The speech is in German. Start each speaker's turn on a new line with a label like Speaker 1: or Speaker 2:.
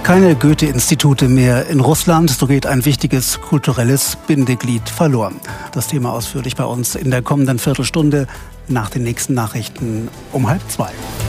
Speaker 1: Keine Goethe-Institute mehr in Russland, so geht ein wichtiges kulturelles Bindeglied verloren. Das Thema ausführlich bei uns in der kommenden Viertelstunde nach den nächsten Nachrichten um 13:30.